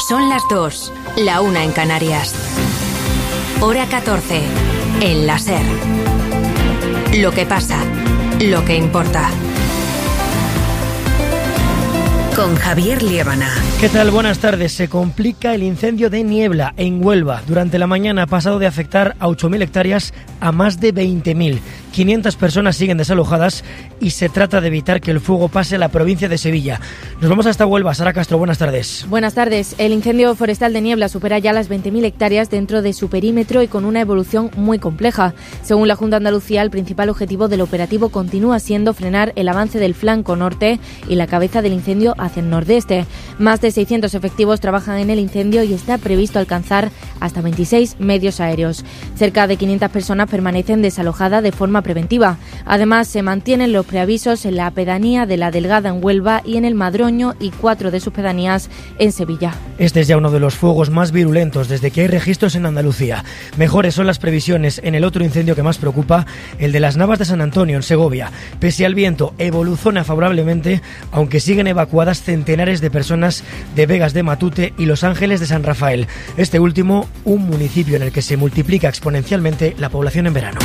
Son las 2, la 1 en Canarias. Hora 14, en la SER. Lo que pasa, lo que importa. Con Javier Liébana. ¿Qué tal? Buenas tardes. Se complica el incendio de Niebla, en Huelva. Durante la mañana ha pasado de afectar a 8.000 hectáreas a más de 20.000. 500 personas siguen desalojadas y se trata de evitar que el fuego pase a la provincia de Sevilla. Nos vamos hasta Huelva. Sara Castro, buenas tardes. Buenas tardes. El incendio forestal de Niebla supera ya las 20.000 hectáreas dentro de su perímetro y con una evolución muy compleja. Según la Junta de Andalucía, el principal objetivo del operativo continúa siendo frenar el avance del flanco norte y la cabeza del incendio hacia el nordeste. Más de 600 efectivos trabajan en el incendio y está previsto alcanzar hasta 26 medios aéreos. Cerca de 500 personas permanecen desalojadas de forma preventiva. Además, se mantienen los preavisos en la pedanía de La Delgada en Huelva y en el Madroño y 4 de sus pedanías en Sevilla. Este es ya uno de los fuegos más virulentos desde que hay registros en Andalucía. Mejores son las previsiones en el otro incendio que más preocupa, el de las Navas de San Antonio en Segovia. Pese al viento, evoluciona favorablemente, aunque siguen evacuadas centenares de personas de Vegas de Matute y Los Ángeles de San Rafael. Este último, un municipio en el que se multiplica exponencialmente la población en verano.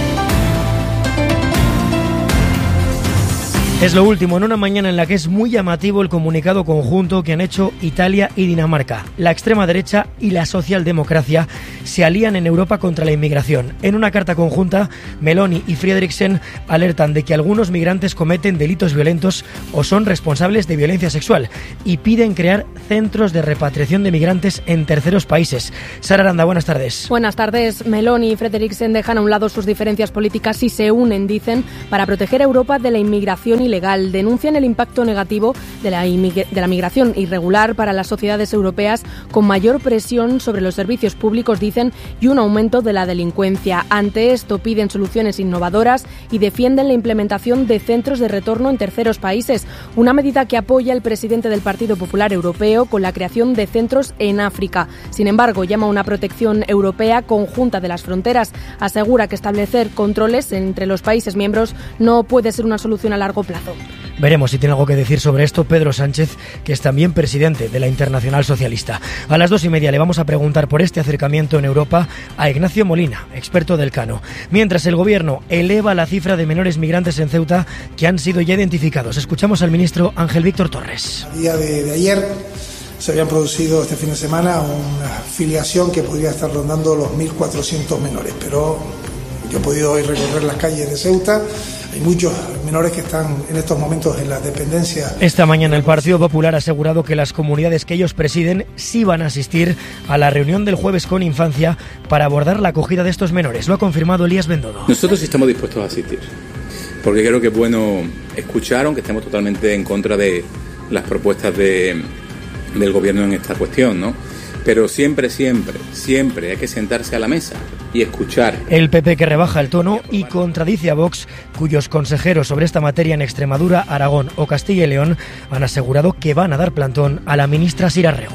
Es lo último en una mañana en la que es muy llamativo el comunicado conjunto que han hecho Italia y Dinamarca. La extrema derecha y la socialdemocracia se alían en Europa contra la inmigración. En una carta conjunta, Meloni y Frederiksen alertan de que algunos migrantes cometen delitos violentos o son responsables de violencia sexual y piden crear centros de repatriación de migrantes en terceros países. Sara Aranda, buenas tardes. Buenas tardes. Meloni y Frederiksen dejan a un lado sus diferencias políticas y se unen, dicen, para proteger a Europa de la inmigración ilegal. Denuncian el impacto negativo de la migración irregular para las sociedades europeas, con mayor presión sobre los servicios públicos, dicen, y un aumento de la delincuencia. Ante esto piden soluciones innovadoras y defienden la implementación de centros de retorno en terceros países, una medida que apoya el presidente del Partido Popular Europeo con la creación de centros en África. Sin embargo, llama a una protección europea conjunta de las fronteras. Asegura que establecer controles entre los países miembros no puede ser una solución a largo plazo. Veremos si tiene algo que decir sobre esto Pedro Sánchez, que es también presidente de la Internacional Socialista. A las 2:30 le vamos a preguntar por este acercamiento en Europa a Ignacio Molina, experto del Cano. Mientras el Gobierno eleva la cifra de menores migrantes en Ceuta que han sido ya identificados. Escuchamos al ministro Ángel Víctor Torres. A día de ayer se habían producido este fin de semana una filiación que podría estar rondando los 1.400 menores, pero yo he podido hoy recorrer las calles de Ceuta. Hay muchos menores que están en estos momentos en la dependencia. Esta mañana el Partido Popular ha asegurado que las comunidades que ellos presiden sí van a asistir a la reunión del jueves con Infancia para abordar la acogida de estos menores. Lo ha confirmado Elías Bendodo. Nosotros estamos dispuestos a asistir, porque creo que es bueno escuchar, aunque estemos totalmente en contra de las propuestas del Gobierno en esta cuestión, ¿no? Pero siempre hay que sentarse a la mesa y escuchar. El PP que rebaja el tono y contradice a Vox, cuyos consejeros sobre esta materia en Extremadura, Aragón o Castilla y León han asegurado que van a dar plantón a la ministra Sira Rego.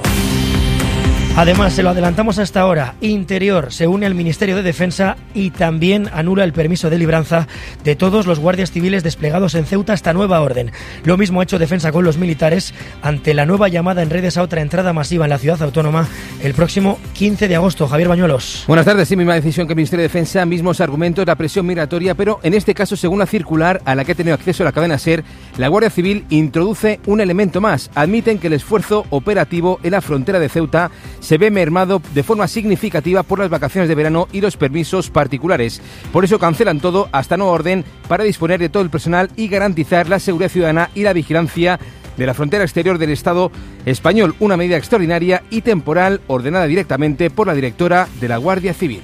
Además, se lo adelantamos hasta ahora, Interior se une al Ministerio de Defensa y también anula el permiso de libranza de todos los guardias civiles desplegados en Ceuta hasta nueva orden. Lo mismo ha hecho Defensa con los militares ante la nueva llamada en redes a otra entrada masiva en la ciudad autónoma el próximo 15 de agosto. Javier Bañuelos. Buenas tardes. Sí, misma decisión que el Ministerio de Defensa, mismos argumentos, la presión migratoria, pero en este caso, según la circular a la que ha tenido acceso la cadena SER, la Guardia Civil introduce un elemento más. Admiten que el esfuerzo operativo en la frontera de Ceuta se ve mermado de forma significativa por las vacaciones de verano y los permisos particulares. Por eso cancelan todo hasta nueva orden para disponer de todo el personal y garantizar la seguridad ciudadana y la vigilancia de la frontera exterior del Estado español, una medida extraordinaria y temporal ordenada directamente por la directora de la Guardia Civil.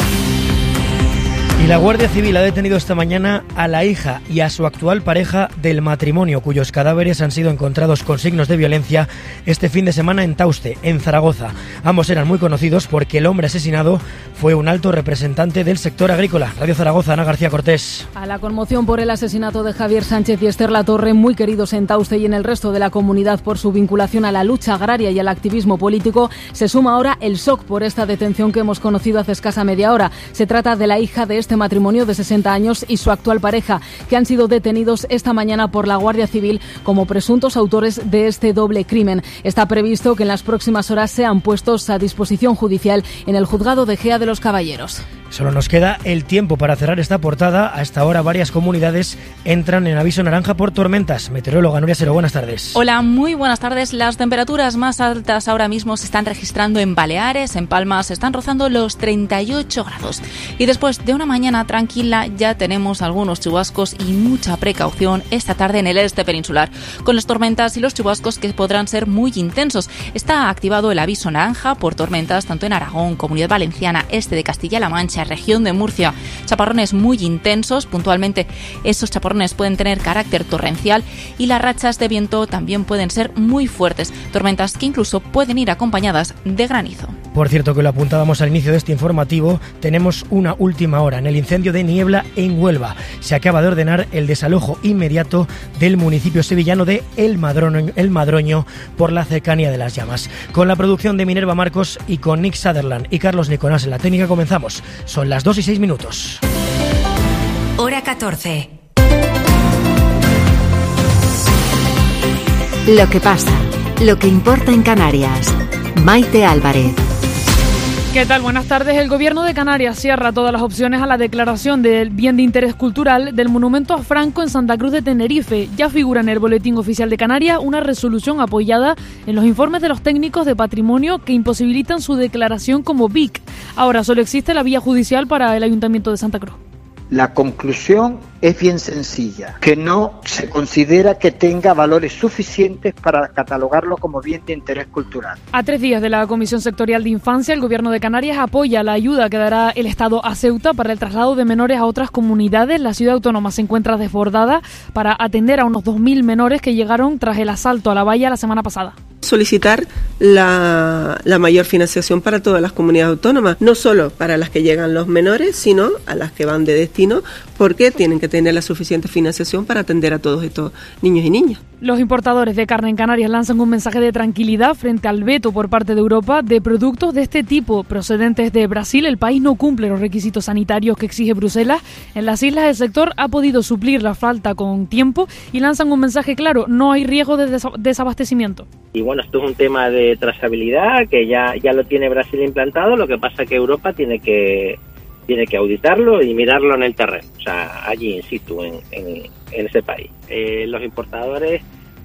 Y la Guardia Civil ha detenido esta mañana a la hija y a su actual pareja del matrimonio, cuyos cadáveres han sido encontrados con signos de violencia este fin de semana en Tauste, en Zaragoza. Ambos eran muy conocidos porque el hombre asesinado fue un alto representante del sector agrícola. Radio Zaragoza, Ana García Cortés. A la conmoción por el asesinato de Javier Sánchez y Esther Latorre, muy queridos en Tauste y en el resto de la comunidad por su vinculación a la lucha agraria y al activismo político, se suma ahora el shock por esta detención que hemos conocido hace escasa media hora. Se trata de la hija de este matrimonio de 60 años y su actual pareja, que han sido detenidos esta mañana por la Guardia Civil como presuntos autores de este doble crimen. Está previsto que en las próximas horas sean puestos a disposición judicial en el juzgado de Gea de los Caballeros. Solo nos queda el tiempo para cerrar esta portada. A esta hora varias comunidades entran en aviso naranja por tormentas. Meteoróloga Nuria Sero, buenas tardes. Hola, muy buenas tardes. Las temperaturas más altas ahora mismo se están registrando en Baleares, en Palma se están rozando los 38 grados. Y después de una mañana tranquila ya tenemos algunos chubascos y mucha precaución esta tarde en el este peninsular, con las tormentas y los chubascos que podrán ser muy intensos. Está activado el aviso naranja por tormentas tanto en Aragón, Comunidad Valenciana, este de Castilla-La Mancha, región de Murcia. Chaparrones muy intensos, puntualmente esos chaparrones pueden tener carácter torrencial y las rachas de viento también pueden ser muy fuertes, tormentas que incluso pueden ir acompañadas de granizo. Por cierto, que lo apuntábamos al inicio de este informativo, tenemos una última hora en el incendio de Niebla en Huelva. Se acaba de ordenar el desalojo inmediato del municipio sevillano de El Madroño por la cercanía de las llamas. Con la producción de Minerva Marcos y con Nick Sutherland y Carlos Nicolás en la técnica comenzamos. Son las 2:06. Hora 14. Lo que pasa, lo que importa en Canarias. Maite Álvarez. ¿Qué tal? Buenas tardes. El Gobierno de Canarias cierra todas las opciones a la declaración del bien de interés cultural del monumento a Franco en Santa Cruz de Tenerife. Ya figura en el Boletín Oficial de Canarias una resolución apoyada en los informes de los técnicos de patrimonio que imposibilitan su declaración como BIC. Ahora solo existe la vía judicial para el Ayuntamiento de Santa Cruz. La conclusión es bien sencilla, que no se considera que tenga valores suficientes para catalogarlo como bien de interés cultural. A 3 días de la Comisión Sectorial de Infancia, el Gobierno de Canarias apoya la ayuda que dará el Estado a Ceuta para el traslado de menores a otras comunidades. La ciudad autónoma se encuentra desbordada para atender a unos 2.000 menores que llegaron tras el asalto a la valla la semana pasada. Solicitar la mayor financiación para todas las comunidades autónomas, no solo para las que llegan los menores, sino a las que van de destino, porque tienen que tener la suficiente financiación para atender a todos estos niños y niñas. Los importadores de carne en Canarias lanzan un mensaje de tranquilidad frente al veto por parte de Europa de productos de este tipo procedentes de Brasil. El país no cumple los requisitos sanitarios que exige Bruselas. En las islas el sector ha podido suplir la falta con tiempo y lanzan un mensaje claro: no hay riesgo de desabastecimiento. Y bueno, esto es un tema de trazabilidad que ya lo tiene Brasil implantado, lo que pasa es que Europa tiene que auditarlo y mirarlo en el terreno, o sea, allí in situ, en ese país. Los importadores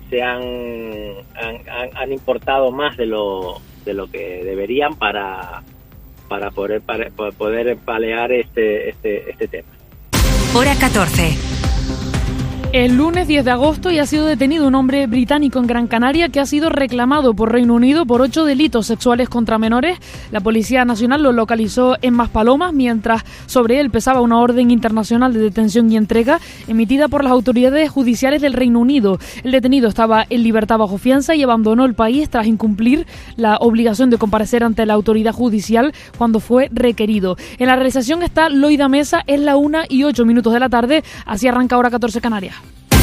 han importado más de lo que deberían para poder paliar este tema. Hora 14. El lunes 10 de agosto y ha sido detenido un hombre británico en Gran Canaria que ha sido reclamado por Reino Unido por 8 delitos sexuales contra menores. La Policía Nacional lo localizó en Maspalomas mientras sobre él pesaba una orden internacional de detención y entrega emitida por las autoridades judiciales del Reino Unido. El detenido estaba en libertad bajo fianza y abandonó el país tras incumplir la obligación de comparecer ante la autoridad judicial cuando fue requerido. En la realización está Loida Mesa, es la 1:08 de la tarde, así arranca Hora 14 Canarias.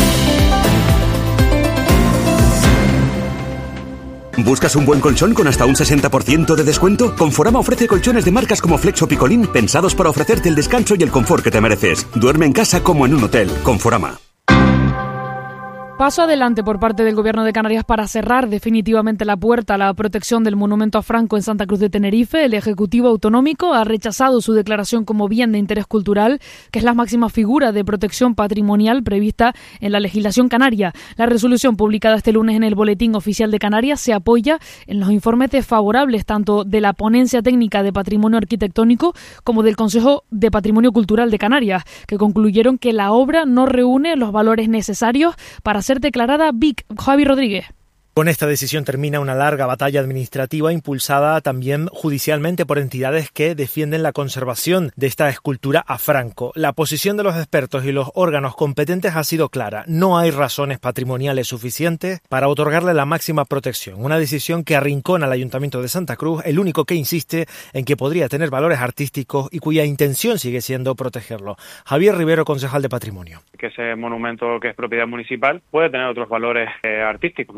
¿Buscas un buen colchón con hasta un 60% de descuento? Conforama ofrece colchones de marcas como Flex o Picolín pensados para ofrecerte el descanso y el confort que te mereces. Duerme en casa como en un hotel. Conforama. Paso adelante por parte del Gobierno de Canarias para cerrar definitivamente la puerta a la protección del monumento a Franco en Santa Cruz de Tenerife. El Ejecutivo Autonómico ha rechazado su declaración como bien de interés cultural, que es la máxima figura de protección patrimonial prevista en la legislación canaria. La resolución publicada este lunes en el Boletín Oficial de Canarias se apoya en los informes desfavorables tanto de la Ponencia Técnica de Patrimonio Arquitectónico como del Consejo de Patrimonio Cultural de Canarias, que concluyeron que la obra no reúne los valores necesarios para ser declarada BIC. Javi Rodríguez. Con esta decisión termina una larga batalla administrativa impulsada también judicialmente por entidades que defienden la conservación de esta escultura a Franco. La posición de los expertos y los órganos competentes ha sido clara. No hay razones patrimoniales suficientes para otorgarle la máxima protección. Una decisión que arrincona al Ayuntamiento de Santa Cruz, el único que insiste en que podría tener valores artísticos y cuya intención sigue siendo protegerlo. Javier Rivero, concejal de Patrimonio. Que ese monumento que es propiedad municipal puede tener otros valores artísticos, no solo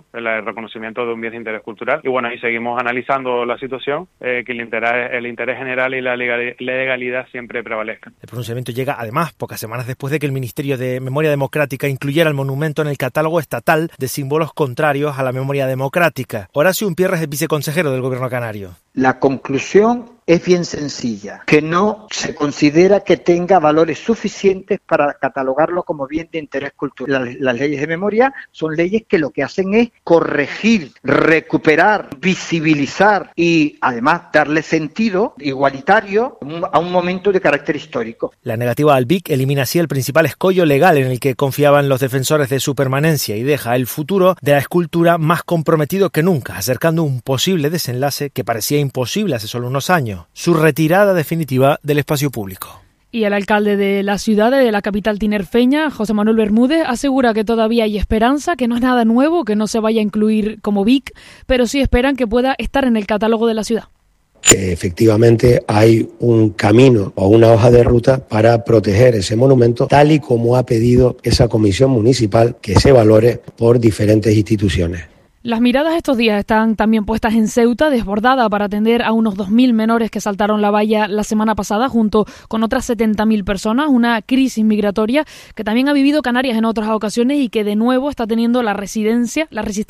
Estado, el reconocimiento de un bien de interés cultural. Y bueno, ahí seguimos analizando la situación, que el interés general y la legalidad siempre prevalezcan. El pronunciamiento llega además pocas semanas después de que el Ministerio de Memoria Democrática incluyera el monumento en el catálogo estatal de símbolos contrarios a la memoria democrática. Horacio Umpierre es el viceconsejero del Gobierno canario. La conclusión es bien sencilla, que no se considera que tenga valores suficientes para catalogarlo como bien de interés cultural. Las leyes de memoria son leyes que lo que hacen es corregir, recuperar, visibilizar y además darle sentido igualitario a un momento de carácter histórico. La negativa al BIC elimina así el principal escollo legal en el que confiaban los defensores de su permanencia y deja el futuro de la escultura más comprometido que nunca, acercando un posible desenlace que parecía imposible hace solo unos años: su retirada definitiva del espacio público. Y el alcalde de la ciudad, de la capital tinerfeña, José Manuel Bermúdez, asegura que todavía hay esperanza, que no es nada nuevo, que no se vaya a incluir como BIC, pero sí esperan que pueda estar en el catálogo de la ciudad. Que efectivamente hay un camino o una hoja de ruta para proteger ese monumento, tal y como ha pedido esa comisión municipal que se valore por diferentes instituciones. Las miradas estos días están también puestas en Ceuta, desbordada para atender a unos 2.000 menores que saltaron la valla la semana pasada, junto con otras 70.000 personas, una crisis migratoria que también ha vivido Canarias en otras ocasiones y que de nuevo está teniendo la resistencia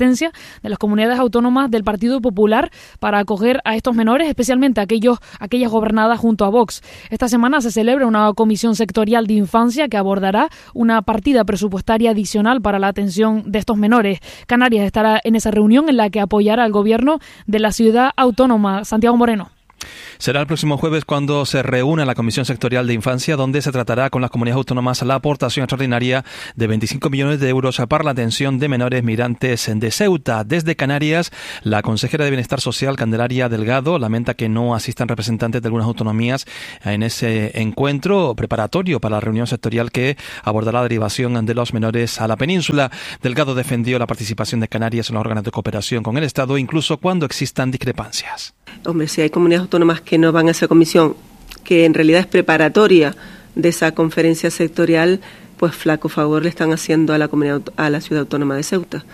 de las comunidades autónomas del Partido Popular para acoger a estos menores, especialmente aquellas gobernadas junto a Vox. Esta semana se celebra una comisión sectorial de infancia que abordará una partida presupuestaria adicional para la atención de estos menores. Canarias estará en esa reunión en la que apoyará al gobierno de la ciudad autónoma. Santiago Moreno. Será el próximo jueves cuando se reúne la Comisión Sectorial de Infancia, donde se tratará con las comunidades autónomas la aportación extraordinaria de 25 millones de euros para la atención de menores migrantes de Ceuta. Desde Canarias, la consejera de Bienestar Social, Candelaria Delgado, lamenta que no asistan representantes de algunas autonomías en ese encuentro preparatorio para la reunión sectorial que abordará la derivación de los menores a la península. Delgado defendió la participación de Canarias en los órganos de cooperación con el Estado, incluso cuando existan discrepancias. Hombre, si hay comunidades autónomas que no van a esa comisión, que en realidad es preparatoria de esa conferencia sectorial, pues flaco favor le están haciendo a la ciudad autónoma de Ceuta.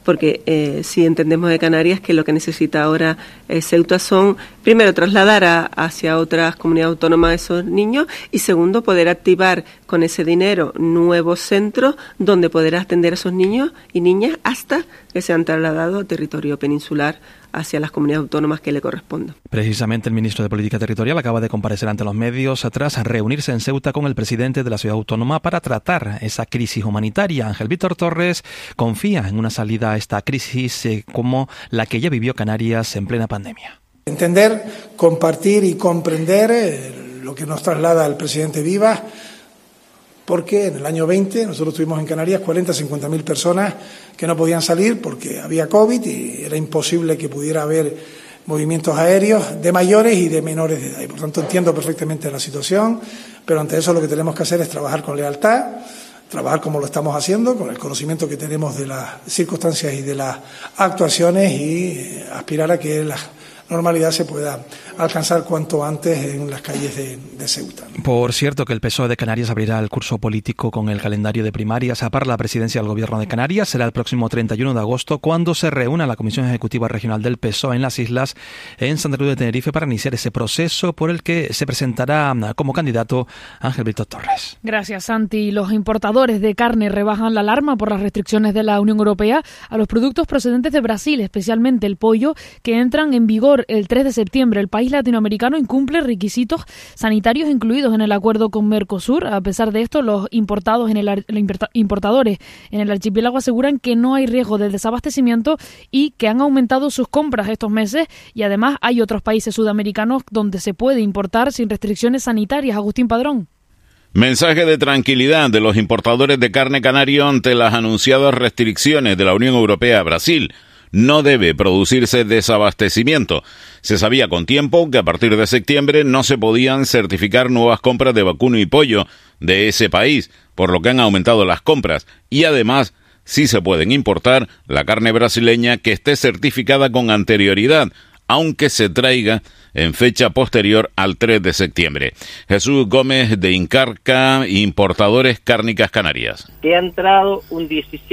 Porque si entendemos de Canarias que lo que necesita ahora Ceuta son, primero, trasladar hacia otras comunidades autónomas a esos niños y segundo, poder activar con ese dinero nuevos centros donde poder atender a esos niños y niñas hasta que sean trasladados a territorio peninsular hacia las comunidades autónomas que le correspondan. Precisamente el ministro de Política Territorial acaba de comparecer ante los medios tras reunirse en Ceuta con el presidente de la ciudad autónoma para tratar esa crisis humanitaria. Ángel Víctor Torres confía en una salida a esta crisis como la que ya vivió Canarias en plena pandemia. Entender, compartir y comprender lo que nos traslada el presidente Vivas, porque en el año 20 nosotros tuvimos en Canarias 50.000 personas que no podían salir porque había COVID y era imposible que pudiera haber movimientos aéreos de mayores y de menores de edad. Y por tanto entiendo perfectamente la situación, pero ante eso lo que tenemos que hacer es trabajar con lealtad, trabajar como lo estamos haciendo, con el conocimiento que tenemos de las circunstancias y de las actuaciones y aspirar a que la normalidad se pueda alcanzar cuanto antes en las calles de Ceuta. Por cierto, que el PSOE de Canarias abrirá el curso político con el calendario de primarias para la presidencia del Gobierno de Canarias. Será el próximo 31 de agosto cuando se reúna la Comisión Ejecutiva Regional del PSOE en las islas, en Santa Cruz de Tenerife, para iniciar ese proceso por el que se presentará como candidato Ángel Víctor Torres. Gracias, Santi. Los importadores de carne rebajan la alarma por las restricciones de la Unión Europea a los productos procedentes de Brasil, especialmente el pollo, que entran en vigor el 3 de septiembre. El país latinoamericano incumple requisitos sanitarios incluidos en el acuerdo con Mercosur. A pesar de esto, los importadores en el archipiélago aseguran que no hay riesgo de desabastecimiento y que han aumentado sus compras estos meses, y además hay otros países sudamericanos donde se puede importar sin restricciones sanitarias. Agustín Padrón. Mensaje de tranquilidad de los importadores de carne canario ante las anunciadas restricciones de la Unión Europea a Brasil. No debe producirse desabastecimiento. Se sabía con tiempo que a partir de septiembre no se podían certificar nuevas compras de vacuno y pollo de ese país, por lo que han aumentado las compras, y además sí se pueden importar la carne brasileña que esté certificada con anterioridad, aunque se traiga en fecha posterior al 3 de septiembre. Jesús Gómez de Incarca, Importadores Cárnicas Canarias. Que ha entrado un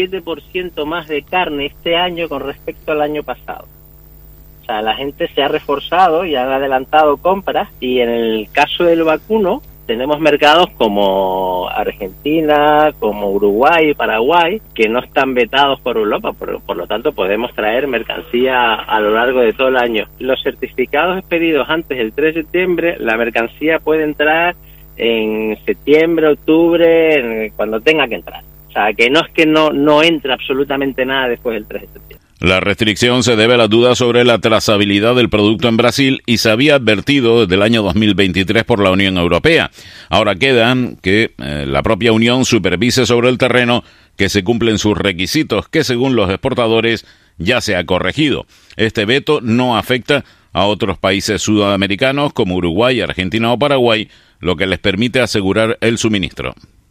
17% más de carne este año con respecto al año pasado. O sea, la gente se ha reforzado y han adelantado compras, y en el caso del vacuno tenemos mercados como Argentina, como Uruguay y Paraguay, que no están vetados por Europa, por lo tanto podemos traer mercancía a lo largo de todo el año. Los certificados expedidos antes del 3 de septiembre, la mercancía puede entrar en septiembre, octubre, cuando tenga que entrar. O sea, que no es que no entre absolutamente nada después del 3 de septiembre. La restricción se debe a las dudas sobre la trazabilidad del producto en Brasil y se había advertido desde el año 2023 por la Unión Europea. Ahora queda que la propia Unión supervise sobre el terreno que se cumplen sus requisitos, que según los exportadores ya se ha corregido. Este veto no afecta a otros países sudamericanos como Uruguay, Argentina o Paraguay, lo que les permite asegurar el suministro.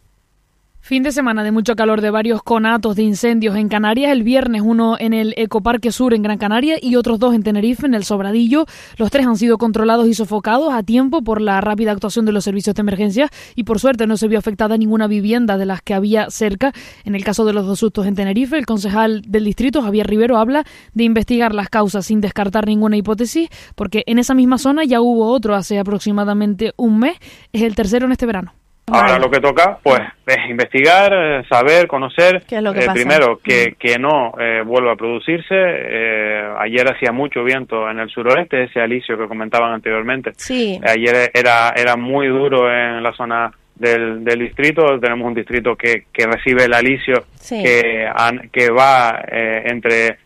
Fin de semana de mucho calor, de varios conatos de incendios en Canarias. El viernes uno en el Ecoparque Sur en Gran Canaria y otros dos en Tenerife, en el Sobradillo. Los tres han sido controlados y sofocados a tiempo por la rápida actuación de los servicios de emergencia y por suerte no se vio afectada ninguna vivienda de las que había cerca. En el caso de los dos sustos en Tenerife, el concejal del distrito, Javier Rivero, habla de investigar las causas sin descartar ninguna hipótesis, porque en esa misma zona ya hubo otro hace aproximadamente un mes. Es el tercero en este verano. Ahora lo que toca, pues, es investigar, saber, conocer, ¿qué es lo que pasa? Primero, que no vuelva a producirse. Ayer hacía mucho viento en el suroeste, ese alisio que comentaban anteriormente. Sí. Ayer era muy duro en la zona del distrito. Tenemos un distrito que recibe el alisio, sí, que va entre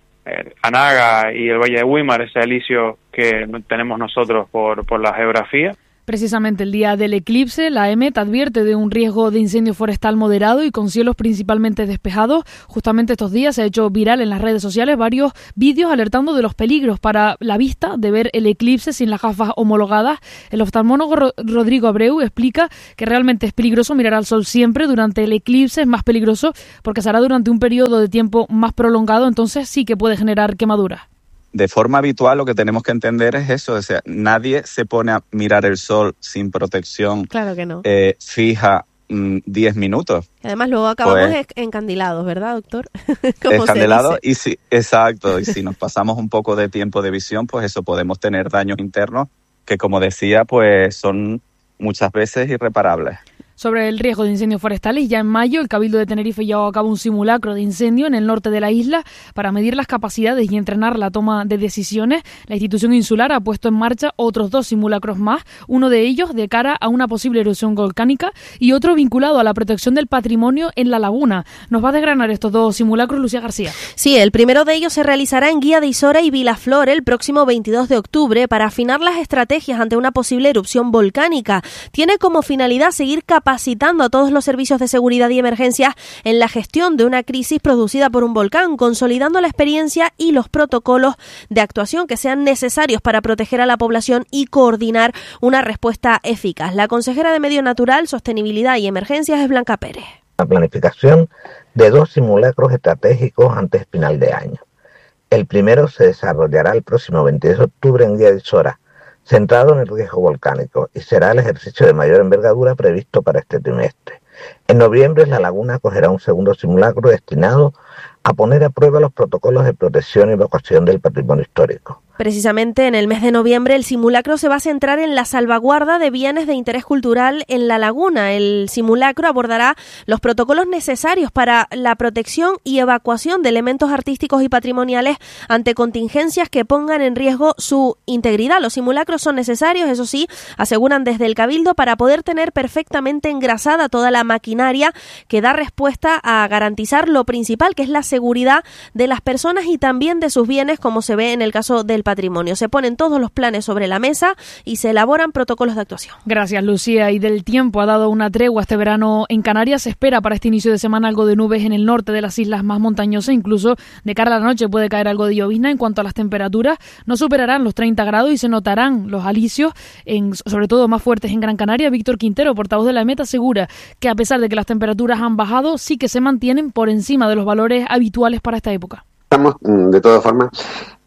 Anaga y el Valle de Güímar, ese alisio que tenemos nosotros por la geografía. Precisamente el día del eclipse, la EMET advierte de un riesgo de incendio forestal moderado y con cielos principalmente despejados. Justamente estos días se ha hecho viral en las redes sociales varios vídeos alertando de los peligros para la vista de ver el eclipse sin las gafas homologadas. El oftalmólogo Rodrigo Abreu explica que realmente es peligroso mirar al sol siempre. Durante el eclipse es más peligroso porque será durante un periodo de tiempo más prolongado, entonces sí que puede generar quemaduras. De forma habitual lo que tenemos que entender es eso, o sea, nadie se pone a mirar el sol sin protección, claro que no, fija 10 minutos. Además luego acabamos encandilados, ¿verdad, doctor? Encandilados, y sí, exacto, y si nos pasamos un poco de tiempo de visión, pues eso, podemos tener daños internos que, como decía, pues son muchas veces irreparables. Sobre el riesgo de incendios forestales, ya en mayo el Cabildo de Tenerife llevó a cabo un simulacro de incendio en el norte de la isla para medir las capacidades y entrenar la toma de decisiones. La institución insular ha puesto en marcha otros dos simulacros más, uno de ellos de cara a una posible erupción volcánica y otro vinculado a la protección del patrimonio en la laguna. Nos va a desgranar estos dos simulacros Lucía García. Sí, el primero de ellos se realizará en Guía de Isora y Vilaflor el próximo 22 de octubre para afinar las estrategias ante una posible erupción volcánica. Tiene como finalidad seguir capacitando a todos los servicios de seguridad y emergencias en la gestión de una crisis producida por un volcán, consolidando la experiencia y los protocolos de actuación que sean necesarios para proteger a la población y coordinar una respuesta eficaz. La consejera de Medio Natural, Sostenibilidad y Emergencias es Blanca Pérez. La planificación de dos simulacros estratégicos antes de final de año. El primero se desarrollará el próximo 22 de octubre en Guía de Isora, centrado en el riesgo volcánico, y será el ejercicio de mayor envergadura previsto para este trimestre. En noviembre, la laguna acogerá un segundo simulacro destinado a poner a prueba los protocolos de protección y evacuación del patrimonio histórico. Precisamente en el mes de noviembre el simulacro se va a centrar en la salvaguarda de bienes de interés cultural en la laguna. El simulacro abordará los protocolos necesarios para la protección y evacuación de elementos artísticos y patrimoniales ante contingencias que pongan en riesgo su integridad. Los simulacros son necesarios, eso sí, aseguran desde el Cabildo, para poder tener perfectamente engrasada toda la maquinaria que da respuesta a garantizar lo principal, que es la seguridad de las personas y también de sus bienes, como se ve en el caso del patrimonio. Se ponen todos los planes sobre la mesa y se elaboran protocolos de actuación. Gracias, Lucía. Y del tiempo ha dado una tregua este verano en Canarias. Se espera para este inicio de semana algo de nubes en el norte de las islas más montañosas. Incluso de cara a la noche puede caer algo de llovizna. En cuanto a las temperaturas, no superarán los 30 grados y se notarán los alisios, sobre todo más fuertes en Gran Canaria. Víctor Quintero, portavoz de la EMET, asegura que a pesar de que las temperaturas han bajado, sí que se mantienen por encima de los valores habituales para esta época. Estamos, de todas formas,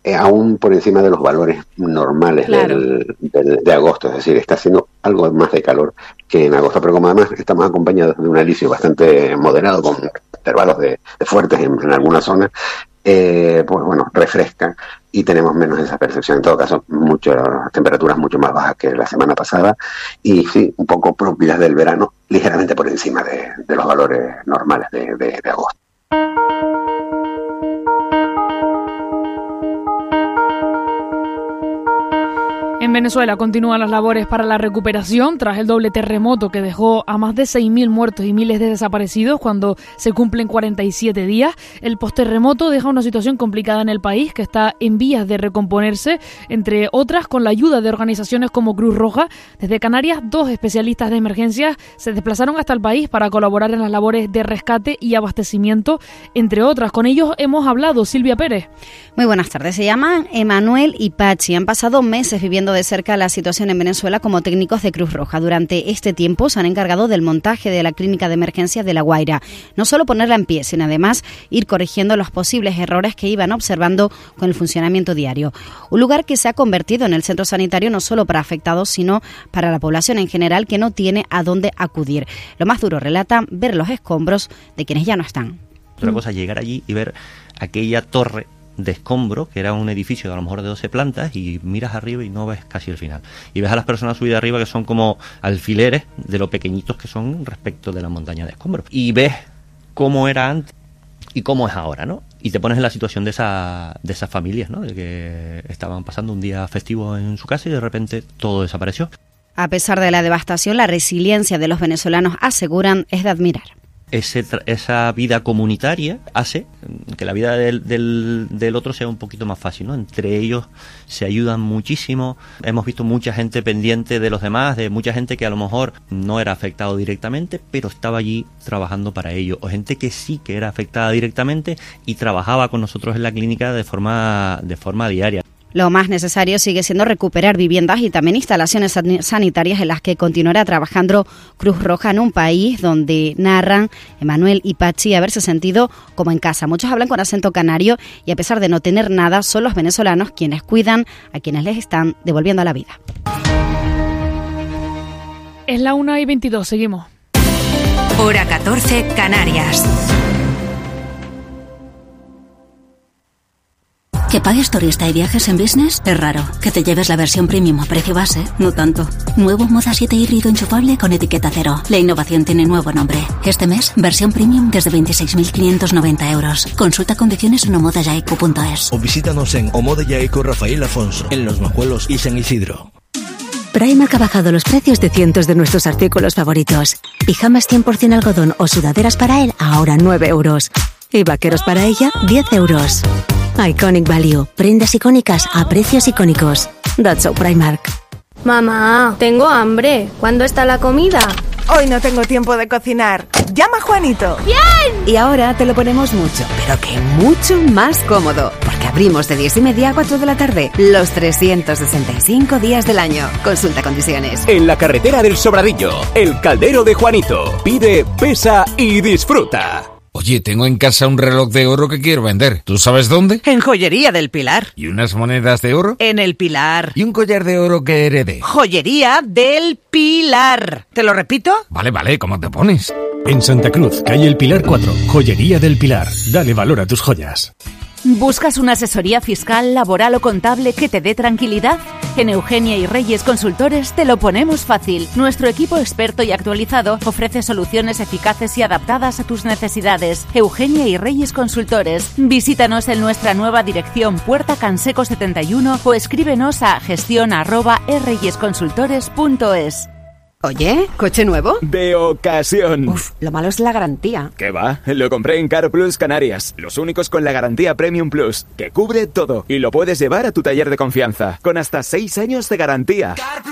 aún por encima de los valores normales de agosto, es decir, está haciendo algo más de calor que en agosto, pero como además estamos acompañados de un alisio bastante moderado, con intervalos de fuertes en algunas zonas, pues bueno, refrescan y tenemos menos esa percepción. En todo caso, temperaturas mucho más bajas que la semana pasada y sí, un poco propias del verano, ligeramente por encima de los valores normales de agosto. En Venezuela continúan las labores para la recuperación tras el doble terremoto que dejó a más de 6.000 muertos y miles de desaparecidos cuando se cumplen 47 días. El postterremoto deja una situación complicada en el país que está en vías de recomponerse, entre otras con la ayuda de organizaciones como Cruz Roja. Desde Canarias, 2 especialistas de emergencias se desplazaron hasta el país para colaborar en las labores de rescate y abastecimiento, entre otras. Con ellos hemos hablado. Silvia Pérez. Muy buenas tardes. Se llaman Emanuel y Pachi. Han pasado meses viviendo de cerca la situación en Venezuela como técnicos de Cruz Roja. Durante este tiempo se han encargado del montaje de la clínica de emergencias de La Guaira. No solo ponerla en pie, sino además ir corrigiendo los posibles errores que iban observando con el funcionamiento diario. Un lugar que se ha convertido en el centro sanitario no solo para afectados, sino para la población en general que no tiene a dónde acudir. Lo más duro, relatan, ver los escombros de quienes ya no están. Otra cosa es llegar allí y ver aquella torre de escombro, que era un edificio de a lo mejor de 12 plantas, y miras arriba y no ves casi el final. Y ves a las personas subidas arriba que son como alfileres de lo pequeñitos que son respecto de la montaña de escombros. Y ves cómo era antes y cómo es ahora, ¿no? Y te pones en la situación de esas familias, ¿no? De que estaban pasando un día festivo en su casa y de repente todo desapareció. A pesar de la devastación, la resiliencia de los venezolanos, aseguran, es de admirar. Esa vida comunitaria hace que la vida del otro sea un poquito más fácil, ¿no? Entre ellos se ayudan muchísimo. Hemos visto mucha gente pendiente de los demás, de mucha gente que a lo mejor no era afectado directamente, pero estaba allí trabajando para ello, o gente que sí que era afectada directamente y trabajaba con nosotros en la clínica de forma diaria. Lo más necesario sigue siendo recuperar viviendas y también instalaciones sanitarias en las que continuará trabajando Cruz Roja en un país donde narran Emanuel y Pachi haberse sentido como en casa. Muchos hablan con acento canario y a pesar de no tener nada, son los venezolanos quienes cuidan a quienes les están devolviendo la vida. Es la 1:22, seguimos. Hora 14, Canarias. Que pagues turista y viajes en business es raro. Que te lleves la versión premium a precio base, no tanto. Nuevo Moda 7 híbrido enchufable con etiqueta cero. La innovación tiene nuevo nombre. Este mes, versión premium desde 26.590 euros. Consulta condiciones en omodayaeco.es. O visítanos en Omodayaeco Rafael Afonso, en Los Majuelos y San Isidro. Primark ha bajado los precios de cientos de nuestros artículos favoritos. Pijamas 100% algodón o sudaderas para él, ahora 9 euros. Y vaqueros para ella, 10 euros. Iconic Value. Prendas icónicas a precios icónicos. That's so Primark. Mamá, tengo hambre. ¿Cuándo está la comida? Hoy no tengo tiempo de cocinar. Llama a Juanito. ¡Bien! Y ahora te lo ponemos mucho, pero que mucho más cómodo. Porque abrimos de 10:30 a 4 de la tarde. Los 365 días del año. Consulta condiciones. En la carretera del Sobradillo, el caldero de Juanito. Pide, pesa y disfruta. Oye, tengo en casa un reloj de oro que quiero vender. ¿Tú sabes dónde? En Joyería del Pilar. ¿Y unas monedas de oro? En el Pilar. ¿Y un collar de oro que heredé? Joyería del Pilar. ¿Te lo repito? Vale, ¿cómo te pones? En Santa Cruz, calle El Pilar 4, Joyería del Pilar. Dale valor a tus joyas. ¿Buscas una asesoría fiscal, laboral o contable que te dé tranquilidad? En Eugenia y Reyes Consultores te lo ponemos fácil. Nuestro equipo experto y actualizado ofrece soluciones eficaces y adaptadas a tus necesidades. Eugenia y Reyes Consultores. Visítanos en nuestra nueva dirección Puerta Canseco 71 o escríbenos a gestion@reyesconsultores.es. Oye, ¿coche nuevo? De ocasión. Uf, lo malo es la garantía. ¿Qué va? Lo compré en Car Plus Canarias. Los únicos con la garantía Premium Plus, que cubre todo. Y lo puedes llevar a tu taller de confianza, con hasta 6 años de garantía.